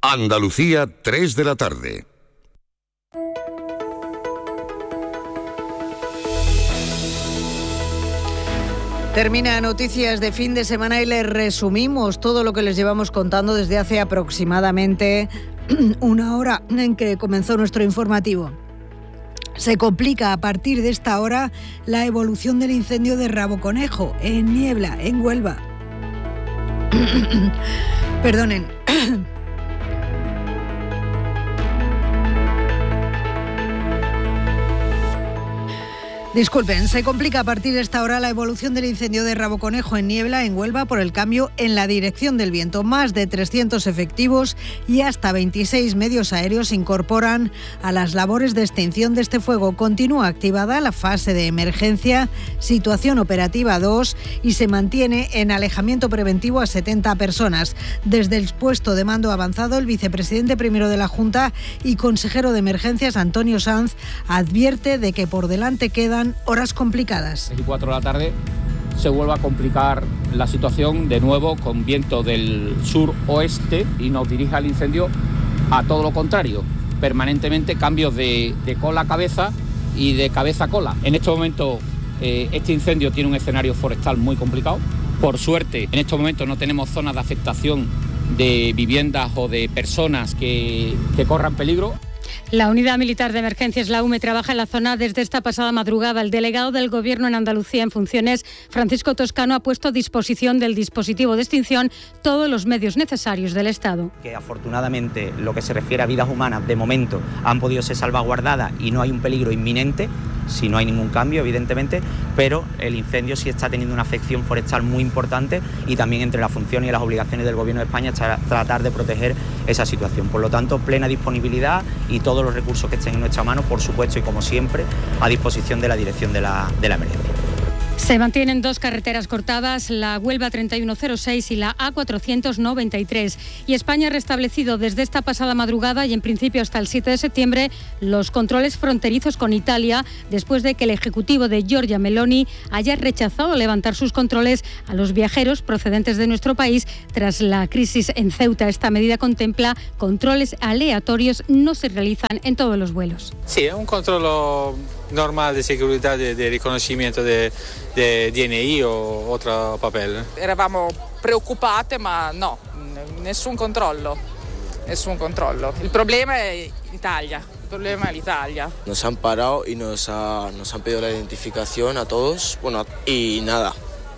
Andalucía, 3 de la tarde. Termina Noticias de Fin de Semana y les resumimos todo lo que les llevamos contando desde hace aproximadamente una hora en que comenzó nuestro informativo. Se complica a partir de esta hora la evolución del incendio de Raboconejo, en Niebla, en Huelva. Perdonen. Disculpen, se complica a partir de esta hora la evolución del incendio de Raboconejo en Niebla, en Huelva, por el cambio en la dirección del viento. Más de 300 efectivos y hasta 26 medios aéreos se incorporan a las labores de extinción de este fuego. Continúa activada la fase de emergencia, situación operativa 2, y se mantiene en alejamiento preventivo a 70 personas. Desde el puesto de mando avanzado, el vicepresidente primero de la Junta y consejero de Emergencias, Antonio Sanz, advierte de que por delante quedan horas complicadas. 4 de la tarde se vuelve a complicar la situación de nuevo con viento del sur-oeste y nos dirige al incendio a todo lo contrario. Permanentemente cambios de cola a cabeza y de cabeza a cola. En este momento este incendio tiene un escenario forestal muy complicado. Por suerte, en estos momentos no tenemos zonas de afectación de viviendas o de personas que corran peligro. La Unidad Militar de Emergencias, la UME, trabaja en la zona desde esta pasada madrugada. El delegado del Gobierno en Andalucía en funciones, Francisco Toscano, ha puesto a disposición del dispositivo de extinción todos los medios necesarios del Estado. Que afortunadamente, lo que se refiere a vidas humanas, de momento han podido ser salvaguardadas y no hay un peligro inminente, si no hay ningún cambio, evidentemente, pero el incendio sí está teniendo una afección forestal muy importante y también entre las funciones y las obligaciones del Gobierno de España está tratar de proteger esa situación. Por lo tanto, plena disponibilidad y todos los recursos que estén en nuestra mano, por supuesto, y como siempre, a disposición de la dirección de la emergencia. Se mantienen 2 carreteras cortadas, la Huelva 3106 y la A493. Y España ha restablecido desde esta pasada madrugada y en principio hasta el 7 de septiembre los controles fronterizos con Italia, después de que el ejecutivo de Giorgia Meloni haya rechazado levantar sus controles a los viajeros procedentes de nuestro país tras la crisis en Ceuta. Esta medida contempla controles aleatorios, no se realizan en todos los vuelos. Sí, es un controllo normal de seguridad, de reconocimiento de DNI o otro papel. Eravamo preoccupate, ma no, nessun controllo. El problema è Italia. Nos han parado y nos han pedido la identificación a todos, y nada,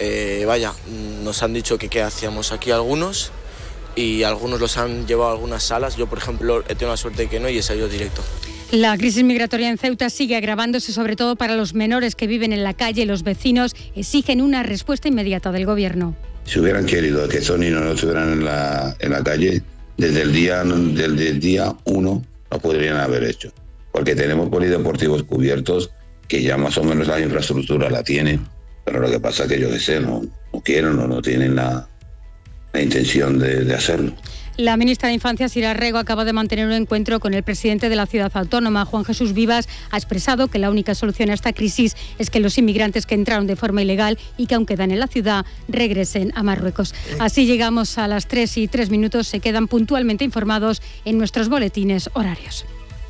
nos han dicho que qué hacíamos aquí algunos y algunos los han llevado a algunas salas. Yo, por ejemplo, he tenido la suerte de que no y he salido directo. La crisis migratoria en Ceuta sigue agravándose, sobre todo para los menores que viven en la calle. Los vecinos exigen una respuesta inmediata del Gobierno. Si hubieran querido que estos niños no estuvieran en la calle, desde el día 1 lo podrían haber hecho. Porque tenemos polideportivos cubiertos que ya más o menos la infraestructura la tienen, pero lo que pasa es que yo qué sé, no quieren o no tienen la intención de hacerlo. La ministra de Infancia, Sira Rego, acaba de mantener un encuentro con el presidente de la ciudad autónoma, Juan Jesús Vivas. Ha expresado que la única solución a esta crisis es que los inmigrantes que entraron de forma ilegal y que aún quedan en la ciudad regresen a Marruecos. Así llegamos a las 3:03. Se quedan puntualmente informados en nuestros boletines horarios.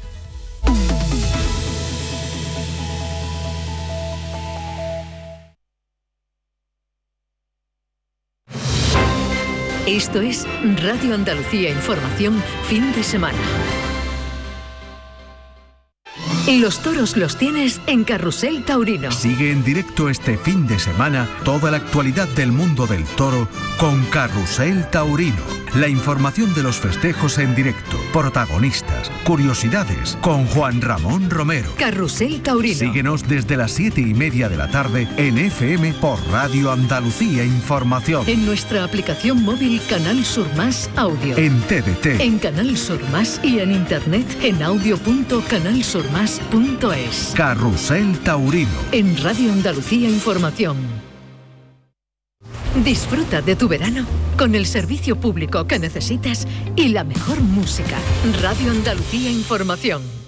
Esto es Radio Andalucía Información, fin de semana. Los toros los tienes en Carrusel Taurino. Sigue en directo este fin de semana toda la actualidad del mundo del toro con Carrusel Taurino. La información de los festejos en directo, protagonistas, curiosidades, con Juan Ramón Romero. Carrusel Taurino. Síguenos desde las 7:30 de la tarde en FM por Radio Andalucía Información. En nuestra aplicación móvil Canal Sur Más Audio. En TDT. En Canal Sur Más y en internet en audio.canalsurmas.es. Carrusel Taurino. En Radio Andalucía Información. Disfruta de tu verano con el servicio público que necesitas y la mejor música. Radio Andalucía Información.